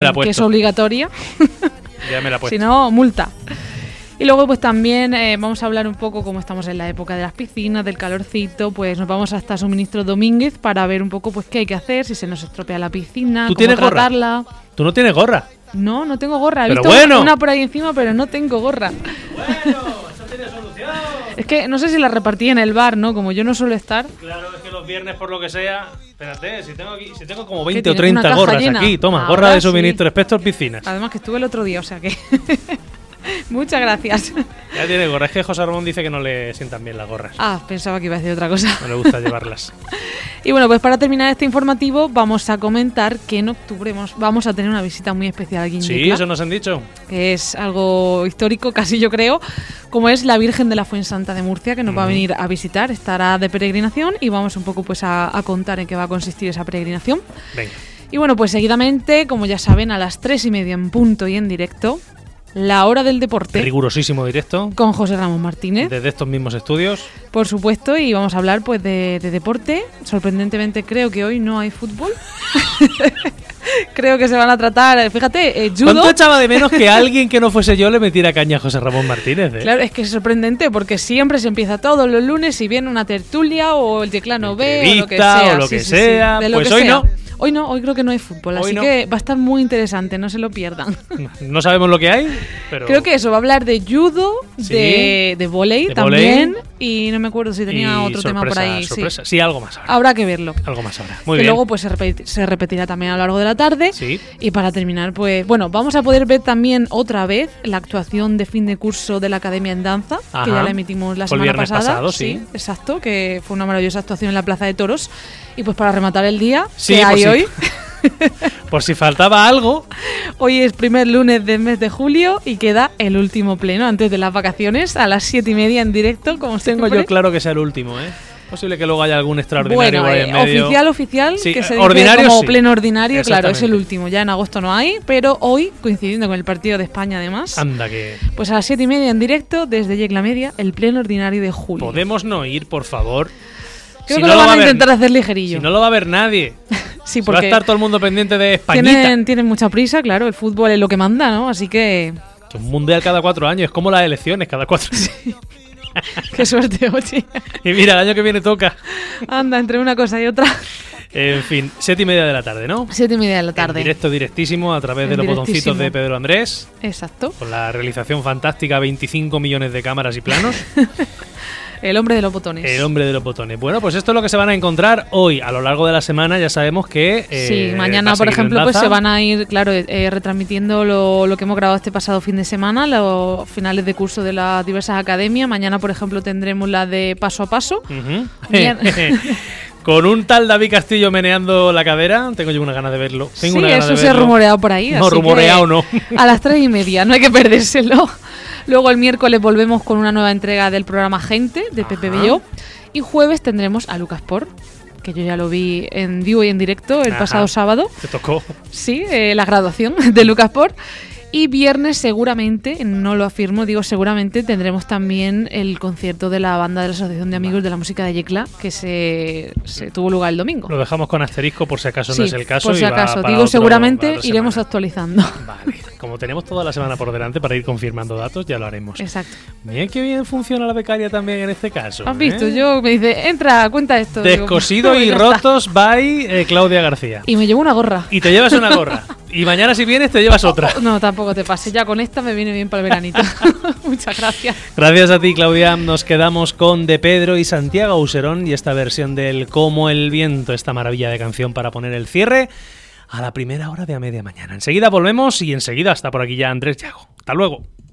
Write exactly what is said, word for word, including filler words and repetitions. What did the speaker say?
la he puesto. Que es obligatoria. Ya me la he puesto. Si no, multa. Y luego pues también eh, vamos a hablar un poco, como estamos en la época de las piscinas, del calorcito, pues nos vamos hasta Suministro Domínguez para ver un poco pues qué hay que hacer, si se nos estropea la piscina, ¿Tú cómo tienes gorra? tratarla. ¿Tú no tienes gorra? No, no tengo gorra. He Pero visto bueno. una por ahí encima, pero no tengo gorra. Bueno, eso tiene solución. Es que no sé si la repartí en el bar, ¿no? Como yo no suelo estar. Claro, es que los viernes, por lo que sea... Espérate, si tengo, aquí, si tengo como veinte ¿Qué o tienes? ¿Una treinta caja gorras llena? aquí. Toma, Ahora gorra de sí. suministro, Spector Piscinas. Además que estuve el otro día, o sea que... Muchas gracias. Ya tiene gorra. Es que José Ramón dice que no le sientan bien las gorras. Ah, pensaba que iba a decir otra cosa. No le gusta llevarlas. Y bueno, pues para terminar este informativo vamos a comentar que en octubre vamos, vamos a tener una visita muy especial aquí en Sí, Yecla, eso nos han dicho. que es algo histórico, casi yo creo, como es la Virgen de la Fuensanta de Murcia, que nos va a venir a visitar, estará de peregrinación y vamos un poco pues a, a contar en qué va a consistir esa peregrinación. Venga. Y bueno, pues seguidamente, como ya saben, a las tres y media en punto y en directo, la hora del deporte Rigurosísimo directo. con José Ramón Martínez, Desde estos mismos estudios. por supuesto, y vamos a hablar pues de, de deporte. Sorprendentemente creo que hoy no hay fútbol. Creo que se van a tratar, fíjate, eh, judo. ¿Cuánto echaba de menos que alguien que no fuese yo le metiera caña a José Ramón Martínez? ¿eh? Claro, es que es sorprendente porque siempre se empieza todos los lunes y viene una tertulia o el Yeclano B o lo que Entrevista, sea. o lo Sí, que sí, sí, sea. de lo Pues que hoy sea. no. Hoy no, hoy creo que no hay fútbol, Hoy así no. que va a estar muy interesante, no se lo pierdan. No sabemos lo que hay, pero... Creo que eso, va a hablar de judo, Sí. de, de volei De también, vóley. y no me acuerdo si tenía y otro tema por sorpresa, ahí. Sí. sorpresa. Sí, algo más ahora. Habrá que verlo. Algo más ahora. Muy que bien. luego pues se, repeti- se repetirá también a lo largo de la tarde. Sí. Y para terminar, pues bueno, vamos a poder ver también otra vez la actuación de fin de curso de la Academia en Danza, Ajá. que ya la emitimos la Fue el semana viernes pasada. pasado, sí. Exacto, que fue una maravillosa actuación en la Plaza de Toros. Y pues para rematar el día, Sí, que por hay si- hoy. Por si faltaba algo, Hoy es primer lunes del mes de julio y queda el último pleno antes de las vacaciones a las siete y media en directo, como tengo siempre. yo claro que sea el último, ¿eh? Posible que luego haya algún extraordinario Bueno, por ahí eh, en medio. oficial, oficial, Sí, que se dice ordinario como sí. pleno ordinario, claro, es el Exactamente. último. Ya en agosto no hay, pero hoy, coincidiendo con el partido de España además, Anda que... pues a las siete y media en directo, desde Yecla Media, el pleno ordinario de julio. ¿Podemos no ir, por favor? Creo Si que no lo van va a ver- intentar hacer ligerillo. Si no lo va a ver nadie. sí, Va a porque estar todo el mundo pendiente de Españita. tienen, tienen mucha prisa, claro, el fútbol es lo que manda, ¿no? Así que Que un mundial cada cuatro años, es como las elecciones cada cuatro años. qué suerte, oye. Y mira, el año que viene toca. Anda, entre una cosa y otra. En fin, siete y media de la tarde, ¿no? Siete y media de la En tarde. directo, directísimo, a través En de los botoncitos directísimo. de Pedro Andrés, Exacto. con la realización fantástica, veinticinco millones de cámaras y planos. El hombre de los botones. El hombre de los botones. Bueno, pues esto es lo que se van a encontrar hoy. A lo largo de la semana ya sabemos que... eh, Sí, va mañana, a por seguir ejemplo, en pues Daza. se van a ir, claro, eh, retransmitiendo lo, lo que hemos grabado este pasado fin de semana, los finales de curso de las diversas academias. Mañana, por ejemplo, tendremos la de paso a paso. Ujú. Bien. Con un tal David Castillo meneando la cadera. Tengo yo una gana de verlo. Tengo Sí, una gana eso de se ha verlo. rumoreado por ahí. No, así rumoreado que no. A las tres y media, no hay que perdérselo. Luego el miércoles volvemos con una nueva entrega del programa Gente, de Pepe Ajá. Belló. Y jueves tendremos a Lucas Por, que yo ya lo vi en vivo y en directo el Ajá. pasado sábado. Te tocó. Sí, eh, la graduación de Lucas Por. Y viernes seguramente, no lo afirmo, digo seguramente, tendremos también el concierto de la banda de la Asociación de Amigos de la Música de Yecla, que se, se tuvo lugar el domingo. Lo dejamos con asterisco por si acaso Sí, no es el caso. por si y va acaso. para Digo otro- seguramente, para otra iremos semana. actualizando. Vale, como tenemos toda la semana por delante para ir confirmando datos, ya lo haremos. Exacto. Bien que bien funciona la becaria también en este caso. ¿Has visto? ¿eh? Yo me dice, entra, cuenta esto. Digo, Descosido pues y ya está. rotos by eh, Claudia García. Y me llevo una gorra. Y te llevas una gorra. Y mañana si vienes te llevas otra. No, tampoco te pases. Ya con esta me viene bien para el veranito. Muchas gracias. Gracias a ti, Claudia. Nos quedamos con De Pedro y Santiago Auserón y esta versión del Como el Viento, esta maravilla de canción para poner el cierre a la primera hora de a media mañana. Enseguida volvemos y enseguida está por aquí ya Andrés Llago. Hasta luego.